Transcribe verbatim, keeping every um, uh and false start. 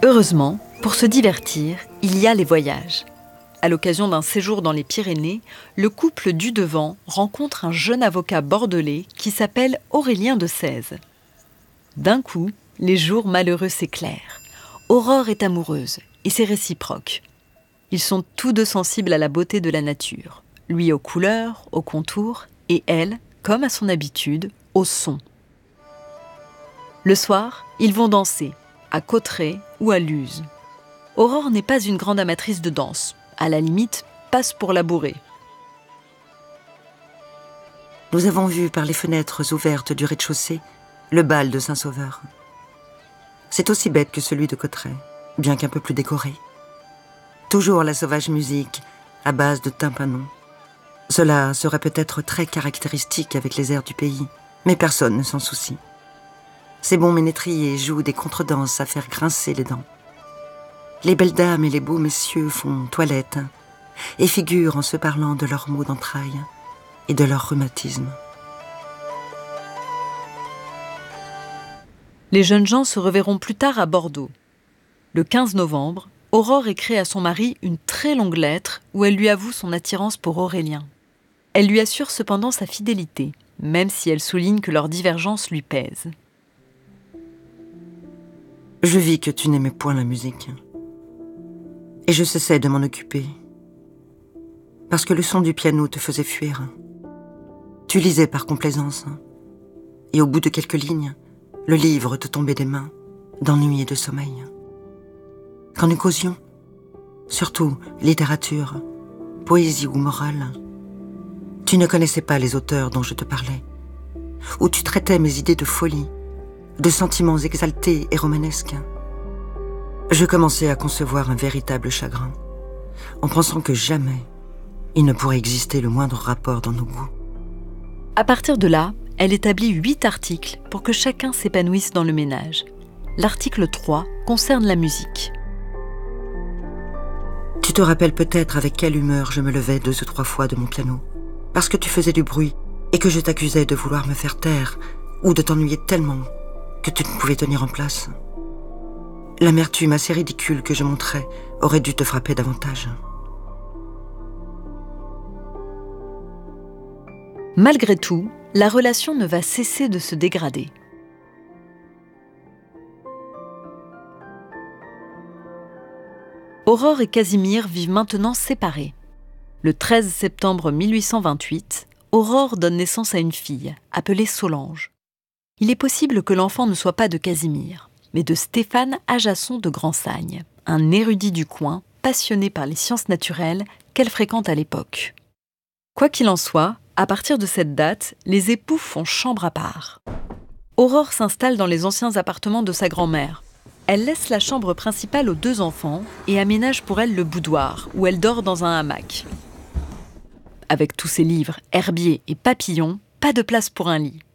Heureusement, pour se divertir, il y a les voyages. À l'occasion d'un séjour dans les Pyrénées, le couple Dudevant rencontre un jeune avocat bordelais qui s'appelle Aurélien de Sèze. D'un coup, les jours malheureux s'éclairent. Aurore est amoureuse et c'est réciproque. Ils sont tous deux sensibles à la beauté de la nature. Lui aux couleurs, aux contours et elle, comme à son habitude, au son. Le soir, ils vont danser, à Cauterets ou à Luz. Aurore n'est pas une grande amatrice de danse. À la limite, passe pour la bourrée. Nous avons vu par les fenêtres ouvertes du rez-de-chaussée le bal de Saint-Sauveur. C'est aussi bête que celui de Cauterets, bien qu'un peu plus décoré. Toujours la sauvage musique, à base de tympanon. Cela serait peut-être très caractéristique avec les airs du pays, mais personne ne s'en soucie. Ces bons ménétriers jouent des contredanses à faire grincer les dents. Les belles dames et les beaux messieurs font toilette et figurent en se parlant de leurs maux d'entrailles et de leur rhumatisme. Les jeunes gens se reverront plus tard à Bordeaux. Le quinze novembre, Aurore écrit à son mari une très longue lettre où elle lui avoue son attirance pour Aurélien. Elle lui assure cependant sa fidélité, même si elle souligne que leur divergence lui pèse. Je vis que tu n'aimais point la musique. Et je cessais de m'en occuper. Parce que le son du piano te faisait fuir. Tu lisais par complaisance. Et au bout de quelques lignes, le livre te tombait des mains, d'ennui et de sommeil. Quand nous causions, surtout littérature, poésie ou morale, tu ne connaissais pas les auteurs dont je te parlais, où tu traitais mes idées de folie, de sentiments exaltés et romanesques. Je commençais à concevoir un véritable chagrin, en pensant que jamais il ne pourrait exister le moindre rapport dans nos goûts. À partir de là, elle établit huit articles pour que chacun s'épanouisse dans le ménage. L'article trois concerne la musique. Tu te rappelles peut-être avec quelle humeur je me levais deux ou trois fois de mon piano, parce que tu faisais du bruit et que je t'accusais de vouloir me faire taire ou de t'ennuyer tellement que tu ne pouvais tenir en place. L'amertume assez ridicule que je montrais aurait dû te frapper davantage. Malgré tout, la relation ne va cesser de se dégrader. Aurore et Casimir vivent maintenant séparés. Le treize septembre mille huit cent vingt-huit, Aurore donne naissance à une fille, appelée Solange. Il est possible que l'enfant ne soit pas de Casimir, mais de Stéphane Ajasson de Grandsagne, un érudit du coin, passionné par les sciences naturelles qu'elle fréquente à l'époque. Quoi qu'il en soit, à partir de cette date, les époux font chambre à part. Aurore s'installe dans les anciens appartements de sa grand-mère. Elle laisse la chambre principale aux deux enfants et aménage pour elle le boudoir, où elle dort dans un hamac. Avec tous ses livres, herbiers et papillons, pas de place pour un lit.